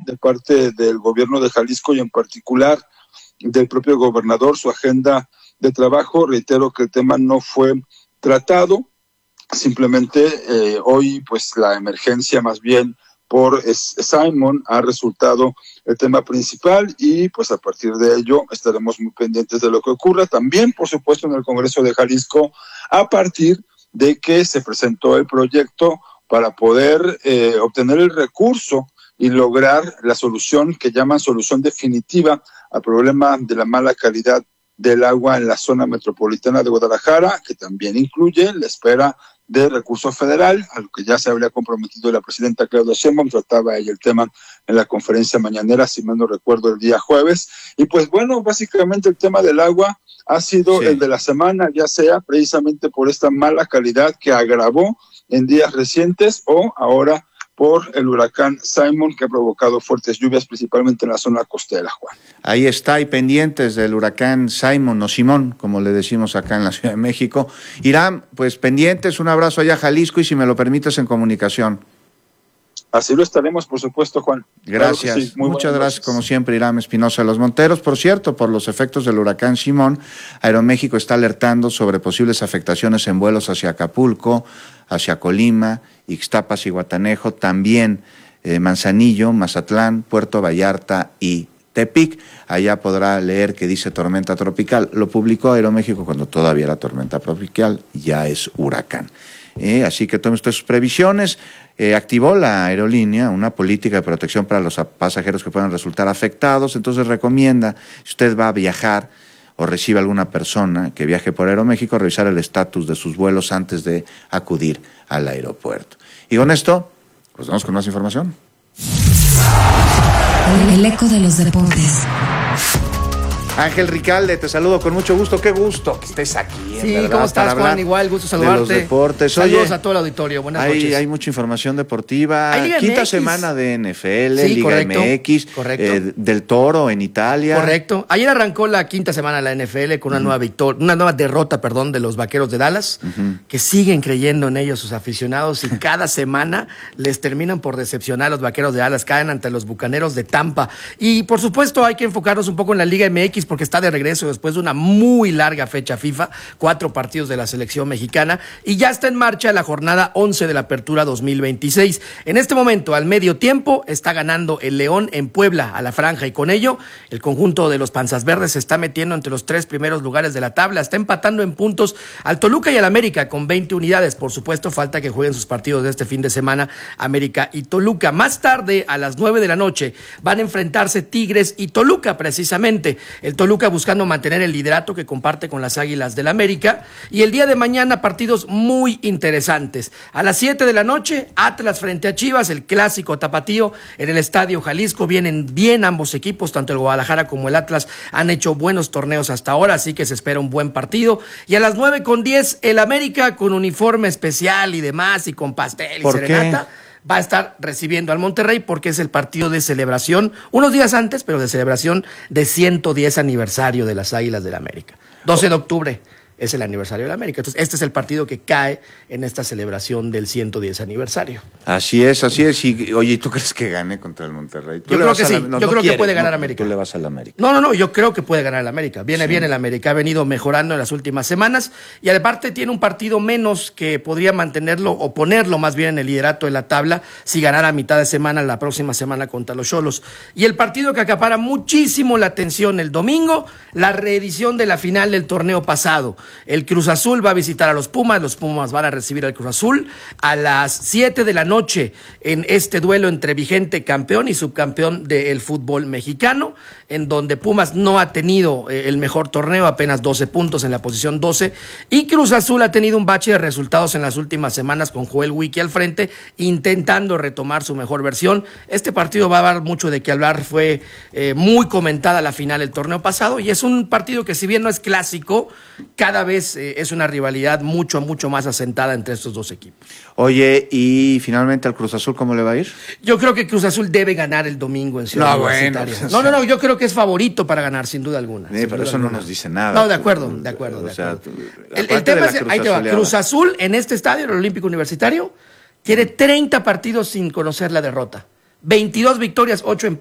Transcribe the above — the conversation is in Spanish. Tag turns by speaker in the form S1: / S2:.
S1: de parte del gobierno de Jalisco y en particular del propio gobernador, su agenda de trabajo. Reitero que el tema no fue tratado, simplemente hoy pues la emergencia más bien por Simon ha resultado el tema principal y pues a partir de ello estaremos muy pendientes de lo que ocurra. También, por supuesto, en el Congreso de Jalisco, a partir de que se presentó el proyecto para poder obtener el recurso y lograr la solución que llaman solución definitiva al problema de la mala calidad del agua en la zona metropolitana de Guadalajara, que también incluye la espera de recurso federal, a lo que ya se habría comprometido la presidenta Claudia Sheinbaum. Trataba ella el tema en la conferencia mañanera, si mal no recuerdo, el día jueves. Y pues bueno, básicamente el tema del agua ha sido el de la semana, ya sea precisamente por esta mala calidad que agravó en días recientes o ahora por el huracán Simon, que ha provocado fuertes lluvias, principalmente en la zona costera, Juan.
S2: Ahí está, y pendientes del huracán Simon o Simón, como le decimos acá en la Ciudad de México. Irán, pues pendientes, un abrazo allá a Jalisco y si me lo permites en comunicación.
S1: Así lo estaremos, por supuesto, Juan.
S2: Gracias. Claro sí. Muchas gracias, como siempre, Irán Espinosa de los Monteros. Por cierto, por los efectos del huracán Simón, Aeroméxico está alertando sobre posibles afectaciones en vuelos hacia Acapulco, hacia Colima, Ixtapas y Guatanejo, también Manzanillo, Mazatlán, Puerto Vallarta y Tepic. Allá podrá leer que dice tormenta tropical. Lo publicó Aeroméxico cuando todavía era tormenta tropical, ya es huracán. Así que tome usted sus previsiones. Activó la aerolínea una política de protección para los pasajeros que puedan resultar afectados, entonces recomienda, si usted va a viajar o recibe a alguna persona que viaje por Aeroméxico, revisar el estatus de sus vuelos antes de acudir al aeropuerto. Y con esto, pues vamos con más información.
S3: El eco de los deportes.
S2: Ángel Ricalde, te saludo con mucho gusto. Qué gusto que estés aquí.
S4: Sí, ¿verdad? ¿Cómo estás, Juan? Igual, gusto saludarte.
S2: De los deportes.
S4: Saludos
S2: Oye,
S4: a todo el auditorio. Buenas noches.
S2: Hay mucha información deportiva.
S4: Quinta
S2: semana de NFL,
S4: sí,
S2: Liga
S4: correcto,
S2: MX,
S4: correcto.
S2: del Toro en Italia.
S4: Correcto. Ayer arrancó la quinta semana de la NFL con una nueva derrota, de los Vaqueros de Dallas, que siguen creyendo en ellos sus aficionados y cada semana les terminan por decepcionar. Los Vaqueros de Dallas caen ante los Bucaneros de Tampa. Y por supuesto hay que enfocarnos un poco en la Liga MX porque está de regreso después de una muy larga fecha FIFA, 4 partidos de la selección mexicana, y ya está en marcha la jornada 11 de la Apertura 2026. En este momento, al medio tiempo, está ganando el León en Puebla a la franja, y con ello, el conjunto de los Panzas Verdes se está metiendo entre los 3 primeros lugares de la tabla, está empatando en puntos al Toluca y al América con 20 unidades. Por supuesto, falta que jueguen sus partidos de este fin de semana, América y Toluca. Más tarde, a las 9 de la noche, van a enfrentarse Tigres y Toluca, precisamente. El Toluca buscando mantener el liderato que comparte con las Águilas del América, y el día de mañana partidos muy interesantes. A las 7 de la noche, Atlas frente a Chivas, el clásico tapatío en el Estadio Jalisco. Vienen bien ambos equipos, tanto el Guadalajara como el Atlas han hecho buenos torneos hasta ahora, así que se espera un buen partido. Y a las 9:10, el América con uniforme especial y demás, y con pastel y serenata. Va a estar recibiendo al Monterrey porque es el partido de celebración, unos días antes, pero de celebración de 110 aniversario de las Águilas del América. 12 de octubre es el aniversario de la América. Entonces, este es el partido que cae en esta celebración del 110 aniversario.
S2: Así es. Y, oye, ¿tú crees que gane contra el Monterrey?
S4: Yo creo que sí. Yo creo que puede ganar América.
S2: Tú le vas al América.
S4: No, yo creo que puede ganar el América. Viene bien el América. Ha venido mejorando en las últimas semanas y aparte tiene un partido menos que podría mantenerlo o ponerlo más bien en el liderato de la tabla si ganara a mitad de semana la próxima semana contra los Xolos. Y el partido que acapara muchísimo la atención el domingo, la reedición de la final del torneo pasado. El Cruz Azul va a visitar a los Pumas van a recibir al Cruz Azul a las 7 de la noche en este duelo entre vigente campeón y subcampeón del fútbol mexicano, en donde Pumas no ha tenido el mejor torneo, apenas 12 puntos en la posición 12, y Cruz Azul ha tenido un bache de resultados en las últimas semanas con Joel Wiki al frente, intentando retomar su mejor versión. Este partido va a dar mucho de qué hablar, fue muy comentada la final del torneo pasado, y es un partido que si bien no es clásico, cada vez es una rivalidad mucho más asentada entre estos dos equipos.
S2: Oye, y finalmente al Cruz Azul, ¿cómo le va a ir?
S4: Yo creo que Cruz Azul debe ganar el domingo en Ciudad Universitaria. No, yo creo que es favorito para ganar, sin duda alguna.
S2: Pero eso no nos dice nada.
S4: No, de acuerdo. El tema es, ahí te va, Cruz Azul en este estadio, el Olímpico Universitario, tiene 30 partidos sin conocer la derrota. 22 victorias, 8 empates.